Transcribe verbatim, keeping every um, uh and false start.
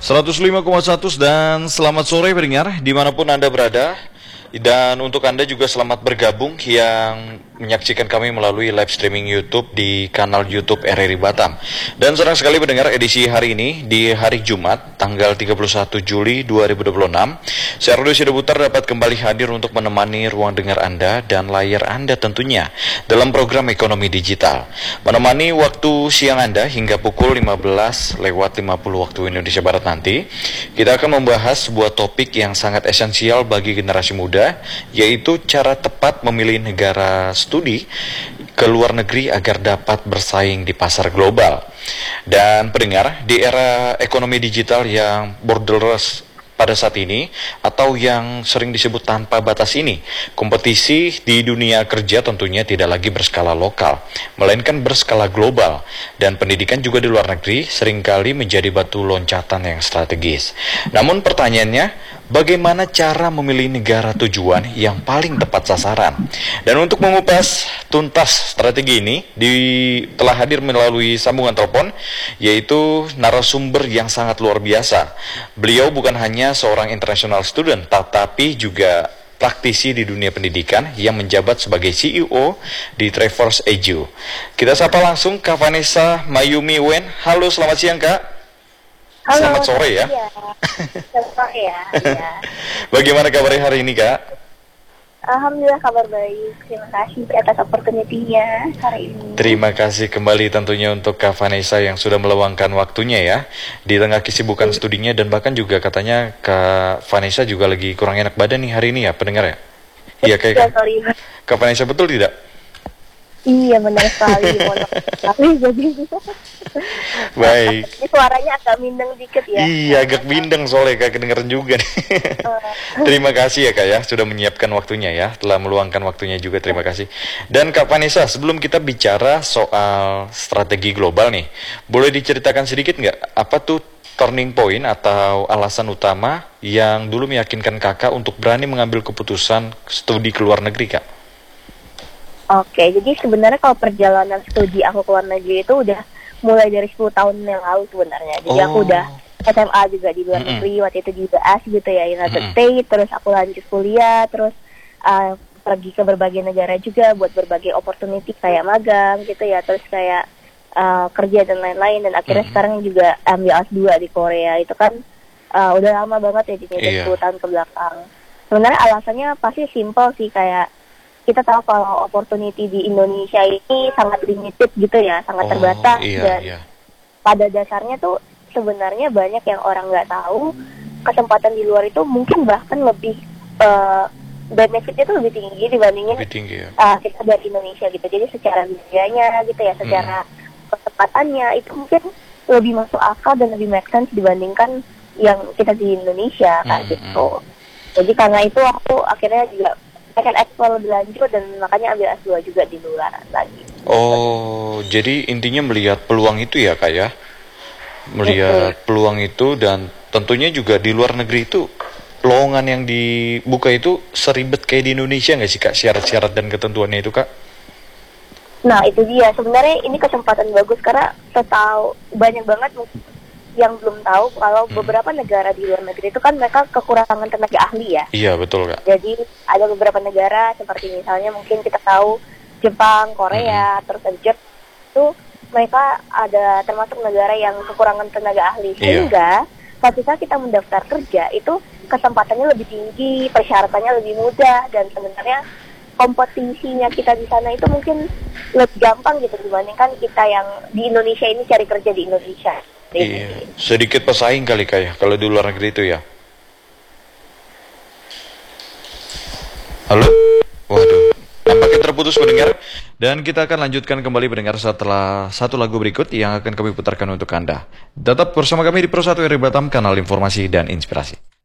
seratus lima koma satu dan selamat sore pendengar dimanapun Anda berada. Dan untuk Anda juga selamat bergabung yang menyaksikan kami melalui live streaming YouTube di kanal YouTube R R I Batam. Dan senang sekali mendengar edisi hari ini di hari Jumat tanggal tiga puluh satu Juli dua ribu dua puluh enam. Saya Rudi Sidaputar dapat kembali hadir untuk menemani ruang dengar Anda dan layar Anda tentunya dalam program Ekonomi Digital. Menemani waktu siang Anda hingga pukul lima belas lewat lima puluh waktu Indonesia Barat nanti, kita akan membahas sebuah topik yang sangat esensial bagi generasi muda, yaitu cara tepat memilih negara studi ke luar negeri agar dapat bersaing di pasar global. Dan pendengar, di era ekonomi digital yang borderless pada saat ini, atau yang sering disebut tanpa batas ini, kompetisi di dunia kerja tentunya tidak lagi berskala lokal, melainkan berskala global. Dan pendidikan juga di luar negeri seringkali menjadi batu loncatan yang strategis. Namun pertanyaannya, bagaimana cara memilih negara tujuan yang paling tepat sasaran? Dan untuk mengupas tuntas strategi ini, di, telah hadir melalui sambungan telepon, yaitu narasumber yang sangat luar biasa. Beliau bukan hanya seorang international student, tetapi juga praktisi di dunia pendidikan yang menjabat sebagai C E O di Traverse Edu. Kita sapa langsung Kak Vanessa Mayumi Wen. Halo, selamat siang Kak. Halo, selamat sore ya. Iya. Selamat sore ya. Ya. Bagaimana kabarnya hari ini Kak? Alhamdulillah kabar baik. Terima kasih atas opportunity-nya hari ini. Terima kasih kembali tentunya untuk Kak Vanessa yang sudah meluangkan waktunya ya di tengah kesibukan studinya, dan bahkan juga katanya Kak Vanessa juga lagi kurang enak badan nih hari ini ya pendengar ya. Iya kayak Ya, Kak. sorry. Kak Vanessa betul tidak? Iya benar sekali. Mohon maaf. Jadi Baik. ini suaranya agak mindeng dikit ya. Iya agak bindeng soalnya Kak, kedengeran juga nih. Terima kasih ya Kak ya sudah menyiapkan waktunya ya, telah meluangkan waktunya juga, terima kasih. Dan Kak Vanessa, sebelum kita bicara soal strategi global nih, boleh diceritakan sedikit nggak apa tuh turning point atau alasan utama yang dulu meyakinkan Kakak untuk berani mengambil keputusan studi ke luar negeri Kak? Oke, jadi sebenarnya kalau perjalanan studi aku ke luar negeri itu udah mulai dari sepuluh tahun yang lalu sebenarnya. Jadi Oh. aku udah S M A juga di luar Mm-mm. negeri, waktu itu di U S gitu ya, United Mm-mm. States, terus aku lanjut kuliah, terus uh, pergi ke berbagai negara juga buat berbagai opportunity kayak magang gitu ya, terus kayak uh, kerja dan lain-lain, dan akhirnya Mm-mm. sekarang juga ambil S dua di Korea. Itu kan uh, udah lama banget ya, jadi Iya. sepuluh tahun ke belakang. Sebenarnya alasannya pasti simple sih, kayak kita tahu kalau opportunity di Indonesia ini sangat limited gitu ya, sangat Oh, terbatas, iya, dan iya. pada dasarnya tuh sebenarnya banyak yang orang nggak tahu kesempatan di luar itu mungkin bahkan lebih uh, benefitnya tuh lebih tinggi dibandingin Lebih tinggi ya. uh, kita dari Indonesia gitu. Jadi secara biayanya gitu ya, secara kesempatannya itu mungkin lebih masuk akal dan lebih make sense dibandingkan yang kita di Indonesia kayak Hmm, gitu. Jadi karena itu aku akhirnya juga akan explore lebih lanjut, dan makanya ambil S dua juga di luar lagi. Oh, jadi intinya melihat peluang itu ya Kak ya? Melihat peluang itu, dan tentunya juga di luar negeri itu lowongan yang dibuka itu seribet kayak di Indonesia nggak sih Kak? Syarat-syarat dan ketentuannya itu Kak? Nah itu dia, sebenarnya ini kesempatan bagus karena saya tahu banyak banget yang belum tahu kalau Hmm. beberapa negara di luar negeri itu kan mereka kekurangan tenaga ahli ya. Iya betul Kak. Jadi ada beberapa negara seperti misalnya mungkin kita tahu Jepang, Korea, terus ada Jepang, itu mereka ada termasuk negara yang kekurangan tenaga ahli, Iya. sehingga ketika kita mendaftar kerja itu kesempatannya lebih tinggi, persyaratannya lebih mudah, dan sebenarnya kompetisinya kita di sana itu mungkin lebih gampang gitu dibandingkan kita yang di Indonesia ini cari kerja di Indonesia. Iya. Sedikit pesaing kali Kak ya kalau di luar negeri itu ya. Halo? Waduh, nampaknya terputus mendengar. Dan kita akan lanjutkan kembali mendengar setelah satu lagu berikut yang akan kami putarkan untuk Anda. Tetap bersama kami di Pro satu R R I Batam, kanal informasi dan inspirasi.